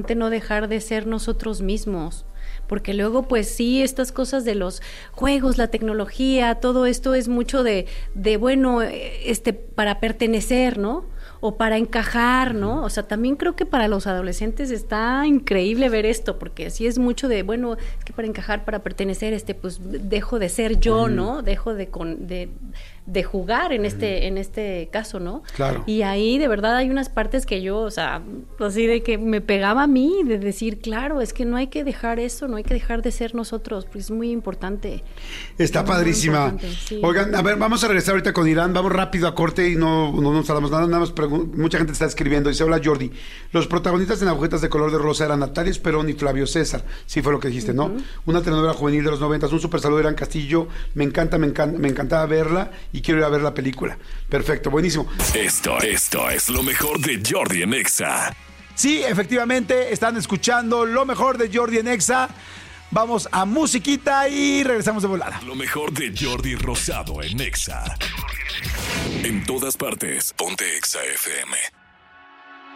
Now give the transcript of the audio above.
no dejar de ser nosotros mismos, porque luego pues sí, estas cosas de los juegos, la tecnología, todo esto es mucho de bueno, para pertenecer, ¿no? O para encajar, ¿no? O sea, también creo que para los adolescentes está increíble ver esto, porque sí es mucho de, bueno, es que para encajar, para pertenecer, pues dejo de ser yo, ¿no? Dejo de jugar en este caso, ¿no? Claro. Y ahí de verdad hay unas partes que yo, o sea, así de que me pegaba a mí, de decir, claro, es que no hay que dejar eso, no hay que dejar de ser nosotros, pues es muy importante. Está padrísima. Importante, sí. Oigan, a ver, vamos a regresar ahorita con Irán, vamos rápido a corte y no nos tardamos nada más mucha gente está escribiendo, dice, hola Jordi, los protagonistas en Agujetas de Color de Rosa eran Natalia Esperón y Flavio César, sí fue lo que dijiste, ¿no? Una telenovela juvenil de los 90, un super saludo de Irán Castillo, me encantaba verla y quiero ir a ver la película. Perfecto, buenísimo. Esto es lo mejor de Jordi en Exa. Sí, efectivamente, están escuchando lo mejor de Jordi en Exa. Vamos a musiquita y regresamos de volada. Lo mejor de Jordi Rosado en Exa. En todas partes, ponte Exa FM.